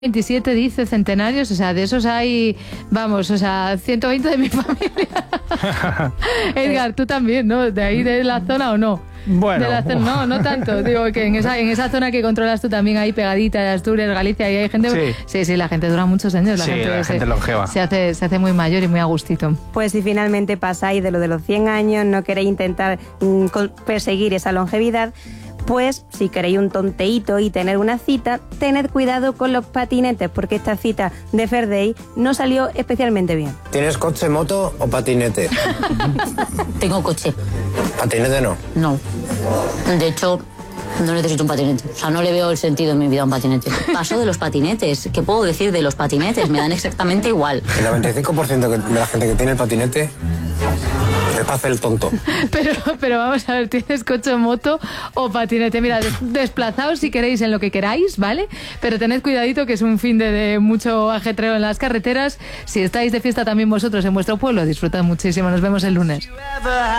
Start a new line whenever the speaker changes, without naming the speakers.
27 dice centenarios, o sea, de esos hay, vamos, o sea, 120 de mi familia. Edgar, tú también, ¿no? ¿De ahí de la zona o no?
Bueno.
No tanto. Digo que en esa zona que controlas tú también ahí pegadita de Asturias, Galicia, y hay gente... Sí, la gente dura muchos años.
La gente longeva.
Se hace muy mayor y muy a gustito.
Pues si finalmente pasáis de los 100 años, no queréis intentar perseguir esa longevidad, pues si queréis un tonteíto y tener una cita, tened cuidado con los patinetes, porque esta cita de Fair Day no salió especialmente bien.
¿Tienes coche, moto o patinete?
Tengo coche.
¿Patinete no?
No. De hecho, no necesito un patinete. O sea, no le veo el sentido en mi vida a un patinete. Paso de los patinetes. ¿Qué puedo decir de los patinetes? Me dan exactamente igual.
El 95% de la gente que tiene el patinete es para hacer el tonto.
Pero vamos a ver, ¿tienes coche, moto o patinete? Mira, desplazaos si queréis en lo que queráis, ¿vale? Pero tened cuidadito que es un fin de mucho ajetreo en las carreteras. Si estáis de fiesta también vosotros en vuestro pueblo, disfrutad muchísimo. Nos vemos el lunes.